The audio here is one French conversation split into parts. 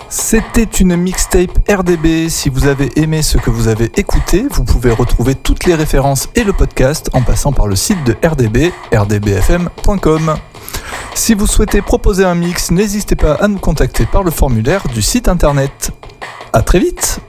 C'était une mixtape RDB. Si vous avez aimé ce que vous avez écouté, vous pouvez retrouver toutes les références et le podcast en passant par le site de RDB, rdbfm.com. Si vous souhaitez proposer un mix, n'hésitez pas à nous contacter par le formulaire du site internet. À très vite!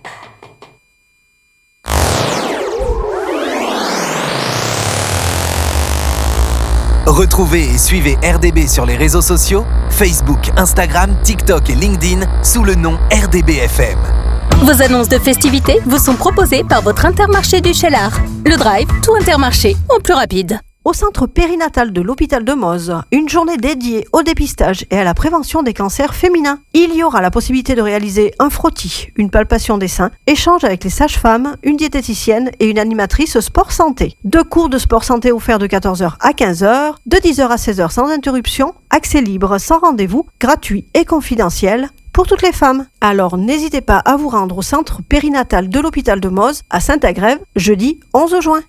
Retrouvez et suivez RDB sur les réseaux sociaux, Facebook, Instagram, TikTok et LinkedIn sous le nom RDBFM. Vos annonces de festivités vous sont proposées par votre Intermarché du Cheylard. Le Drive, tout Intermarché en plus rapide. Au centre périnatal de l'hôpital de Moz, une journée dédiée au dépistage et à la prévention des cancers féminins. Il y aura la possibilité de réaliser un frottis, une palpation des seins, échange avec les sages-femmes, une diététicienne et une animatrice sport santé. 2 cours de sport santé offerts de 14h à 15h, de 10h à 16h sans interruption, accès libre sans rendez-vous, gratuit et confidentiel pour toutes les femmes. Alors n'hésitez pas à vous rendre au centre périnatal de l'hôpital de Moz à Saint-Agrève, jeudi 11 juin.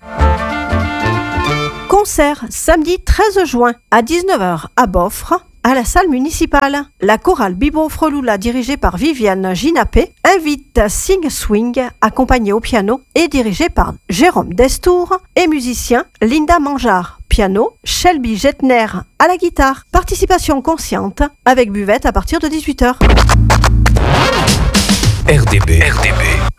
Concert samedi 13 juin à 19h à Boffre, à la salle municipale. La chorale Bibo Freloula dirigée par Viviane Ginapé invite Sing Swing, accompagnée au piano et dirigée par Jérôme Destour, et musicien Linda Mangeard, piano, Shelby Jetner à la guitare. Participation consciente avec buvette à partir de 18h. RDB.